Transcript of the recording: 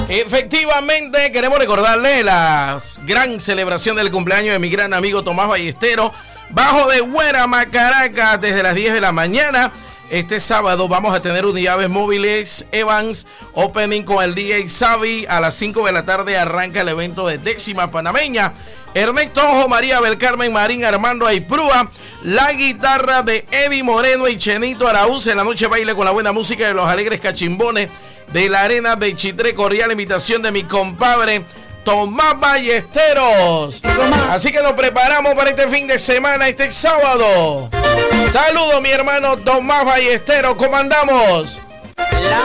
Efectivamente, queremos recordarle la gran celebración del cumpleaños de mi gran amigo Tomás Ballesteros, bajo de Huérama, Caracas, desde las 10 de la mañana. Este sábado vamos a tener unidades móviles Evans Opening con el DJ Xavi. A las 5 de la tarde arranca el evento de décima panameña. Ernesto Ojo, María Belcarmen Marín, Armando Aiprúa, la guitarra de Eddie Moreno y Chenito Araúz. En la noche baile con la buena música de los alegres cachimbones de la arena de Chitré. Cordial invitación de mi compadre Tomás Ballesteros. Así que nos preparamos para este fin de semana, este sábado. Saludos, mi hermano Tomás Ballesteros. ¿Cómo andamos?